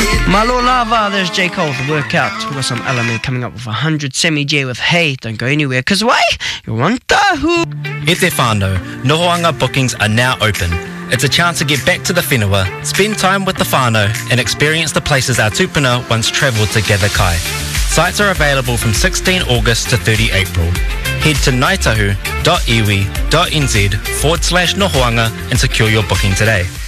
Malo lava, there's J. Cole, The Workout. We've got some LMA coming up with 100 Semi-J with Hey, don't go anywhere, cause why? You're on Tahu. E te whānau, Nohoanga bookings are now open. It's a chance to get back to the whenua, spend time with the whānau, and experience the places our tupuna once travelled to gather kai. Sites are available from 16 August to 30 April. Head to ngaitahu.iwi.nz/Nohoanga and secure your booking today.